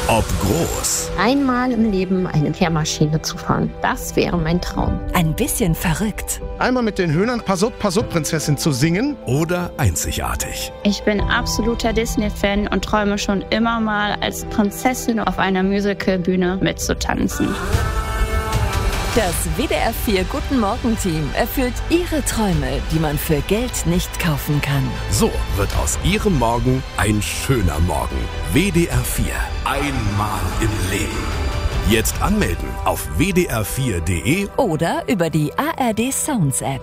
Ob groß Einmal im Leben eine Kehrmaschine zu fahren, das wäre mein Traum. Ein bisschen verrückt. Einmal mit den Hühnern Pass up, Prinzessin zu singen. oder einzigartig. Ich bin absoluter Disney-Fan und träume schon immer mal als Prinzessin auf einer Musicalbühne mitzutanzen. Das WDR 4 Guten Morgen-Team erfüllt Ihre Träume, die man für Geld nicht kaufen kann. So wird aus Ihrem Morgen ein schöner Morgen. WDR 4. Einmal im Leben. Jetzt anmelden auf wdr4.de. Oder über die ARD Sounds App.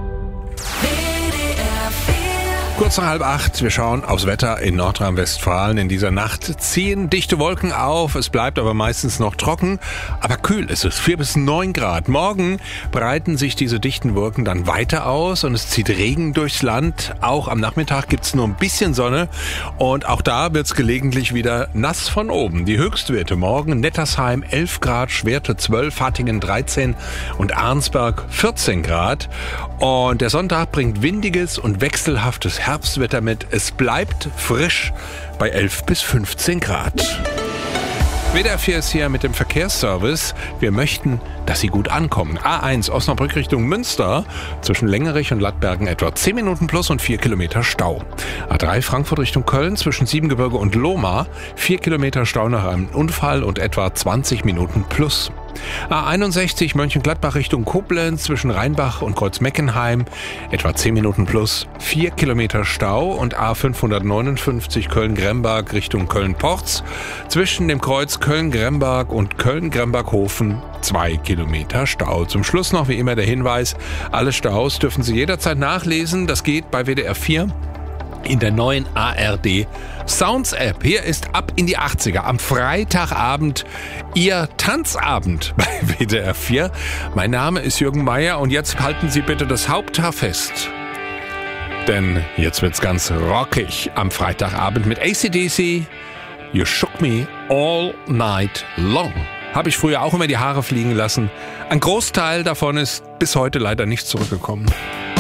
Kurz nach 7:30, wir schauen aufs Wetter in Nordrhein-Westfalen. In dieser Nacht ziehen dichte Wolken auf, es bleibt aber meistens noch trocken, aber kühl ist es, 4 bis 9 Grad. Morgen breiten sich diese dichten Wolken dann weiter aus und es zieht Regen durchs Land. Auch am Nachmittag gibt's nur ein bisschen Sonne und auch da wird's gelegentlich wieder nass von oben. Die Höchstwerte morgen: Nettersheim 11 Grad, Schwerte 12, Hattingen 13 und Arnsberg 14 Grad. Und der Sonntag bringt windiges und wechselhaftes Herbstwetter mit. Es bleibt frisch bei 11 bis 15 Grad. WDR 4 ist hier mit dem Verkehrsservice. Wir möchten, dass Sie gut ankommen. A1 Osnabrück Richtung Münster. Zwischen Längerich und Lattbergen etwa 10 Minuten plus und 4 Kilometer Stau. A3 Frankfurt Richtung Köln zwischen Siebengebirge und Lohmar. 4 Kilometer Stau nach einem Unfall und etwa 20 Minuten plus. A61 Mönchengladbach Richtung Koblenz zwischen Rheinbach und Kreuzmeckenheim etwa 10 Minuten plus, 4 Kilometer Stau. Und A559 Köln-Gremberg Richtung Köln-Porz zwischen dem Kreuz Köln-Gremberg und Köln-Gremberghofen 2 Kilometer Stau. Zum Schluss noch wie immer der Hinweis: alle Staus dürfen Sie jederzeit nachlesen. Das geht bei WDR 4 in der neuen ARD Sounds App. Hier ist Ab in die 80er am Freitagabend Ihr Tanzabend bei WDR 4. Mein Name ist Jürgen Meier und jetzt halten Sie bitte das Haupthaar fest. Denn jetzt wird's ganz rockig am Freitagabend mit AC/DC. You Shook Me All Night Long. Habe ich früher auch immer die Haare fliegen lassen. Ein Großteil davon ist bis heute leider nicht zurückgekommen.